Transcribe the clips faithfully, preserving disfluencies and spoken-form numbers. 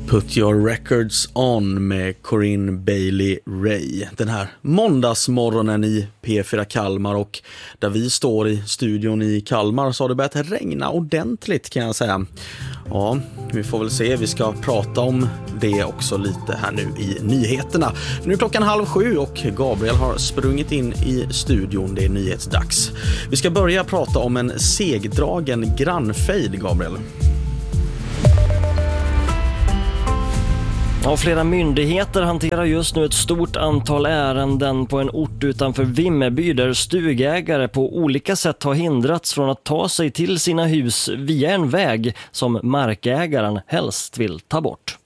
Put Your Records On med Corinne Bailey Ray. Den här måndagsmorgonen i P fyra Kalmar, och där vi står i studion i Kalmar så har det börjat regna ordentligt, kan jag säga. Ja, vi får väl se. Vi ska prata om det också lite här nu i nyheterna. Nu är klockan halv sju och Gabriel har sprungit in i studion. Det är nyhetsdags. Vi ska börja prata om en segdragen grannfejd, Gabriel. Ja, flera myndigheter hanterar just nu ett stort antal ärenden på en ort utanför Vimmerby där stugägare på olika sätt har hindrats från att ta sig till sina hus via en väg som markägaren helst vill ta bort.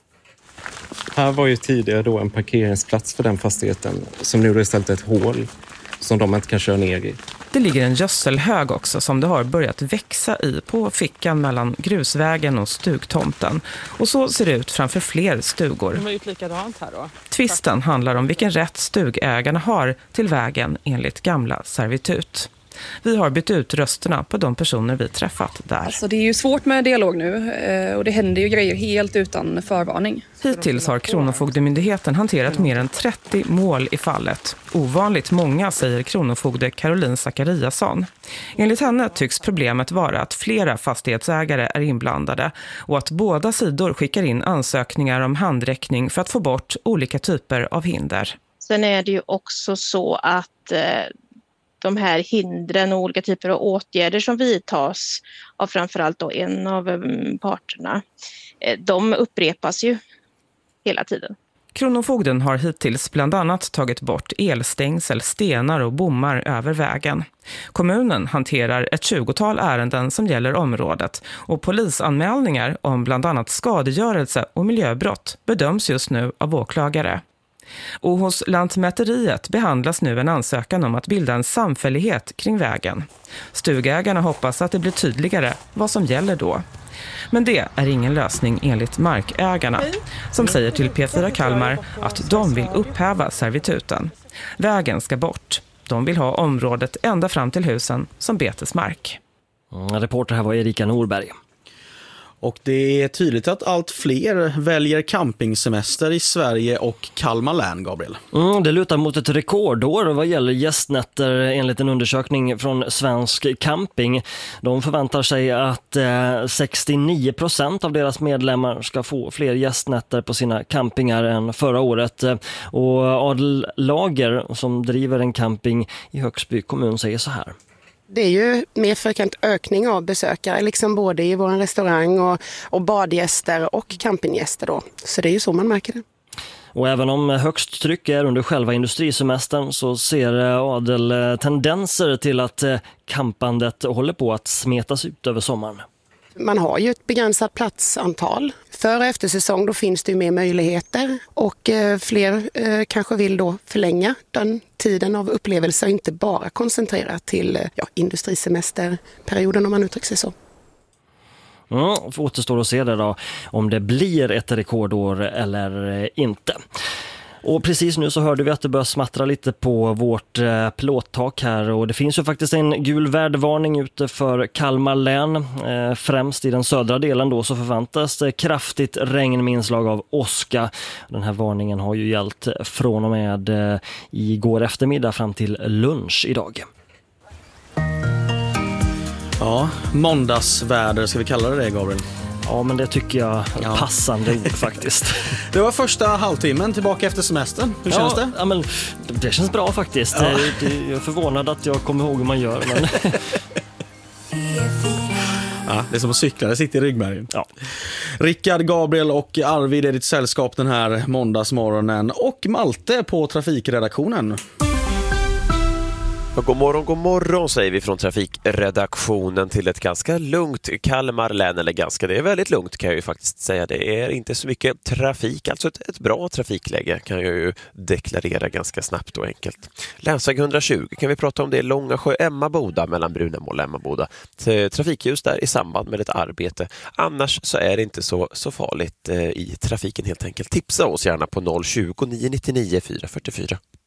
Här var ju tidigare då en parkeringsplats för den fastigheten som nu är istället ett hål som de inte kan köra ner i. Det ligger en gödselhög också som det har börjat växa i på fickan mellan grusvägen och stugtomten. Och så ser det ut framför fler stugor. De har gjort likadant här då. Tvisten handlar om vilken rätt stugägarna har till vägen enligt gamla servitut. Vi har bytt ut rösterna på de personer vi träffat där. Alltså det är ju svårt med dialog nu och det händer ju grejer helt utan förvarning. Hittills har Kronofogdemyndigheten hanterat mer än trettio mål i fallet. Ovanligt många, säger kronofogde Caroline Zachariasson. Enligt henne tycks problemet vara att flera fastighetsägare är inblandade och att båda sidor skickar in ansökningar om handräckning för att få bort olika typer av hinder. Sen är det ju också så att eh, de här hindren och olika typer av åtgärder som vidtas av framförallt då en av um, parterna, eh, de upprepas ju hela tiden. Kronofogden har hittills bland annat tagit bort elstängsel, stenar och bommar över vägen. Kommunen hanterar ett tjugotal ärenden som gäller området och polisanmälningar om bland annat skadegörelse och miljöbrott bedöms just nu av åklagare. Och hos Lantmäteriet behandlas nu en ansökan om att bilda en samfällighet kring vägen. Stugägarna hoppas att det blir tydligare vad som gäller då. Men det är ingen lösning enligt markägarna, som säger till P fyra Kalmar att de vill upphäva servituten. Vägen ska bort. De vill ha området ända fram till husen som betesmark. Mm, reporter här var Erika Norberg. Och det är tydligt att allt fler väljer campingsemester i Sverige och Kalmar län, Gabriel. Mm, det lutar mot ett rekordår vad gäller gästnätter enligt en undersökning från Svensk Camping. De förväntar sig att eh, sextionio procent av deras medlemmar ska få fler gästnätter på sina campingar än förra året. Och Adel Lager, som driver en camping i Högsby kommun, säger så här. Det är ju mer frekvent ökning av besökare, liksom både i vår restaurang och, och badgäster och campinggäster då. Så det är ju så man märker det. Och även om högst tryck är under själva industrisemestern så ser Adel tendenser till att campandet håller på att smetas ut över sommaren. Man har ju ett begränsat platsantal. För och efter säsong då finns det ju mer möjligheter och eh, fler eh, kanske vill då förlänga den tiden av upplevelser och inte bara koncentrera till eh, ja, industrisemesterperioden om man uttrycker sig så. Mm, återstår att se det då om det blir ett rekordår eller inte. Och precis nu så hörde vi att det börjar smattra lite på vårt eh, plåttak här, och det finns ju faktiskt en gul vädervarning ute för Kalmar län. Eh, främst i den södra delen då så förväntas det kraftigt regn med inslag av åska. Den här varningen har ju gällt från och med eh, igår eftermiddag fram till lunch idag. Ja, måndagsväder, ska vi kalla det det, Gabriel? Ja, men det tycker jag är ja. passande ord faktiskt. Det var första halvtimmen tillbaka efter semestern. Hur ja, känns det? Ja, men det känns bra faktiskt. Ja. Jag är förvånad att jag kommer ihåg hur man gör. Men... ja, det är som att cykla, det sitter i ryggmärgen. Ja. Rickard, Gabriel och Arvid är ditt sällskap den här måndagsmorgonen. Och Malte på trafikredaktionen. God morgon, god morgon säger vi från trafikredaktionen till ett ganska lugnt Kalmar län, eller ganska, det är väldigt lugnt kan jag ju faktiskt säga. Det är inte så mycket trafik, alltså ett, ett bra trafikläge kan jag ju deklarera ganska snabbt och enkelt. Länsväg etthundratjugo kan vi prata om, det är Långasjö Emmaboda mellan Brunemål och Emmaboda. Trafikljus där i samband med ett arbete. Annars så är det inte så, så farligt eh, i trafiken helt enkelt. Tipsa oss gärna på noll tjugo, nio nio nio, fyra fyra fyra.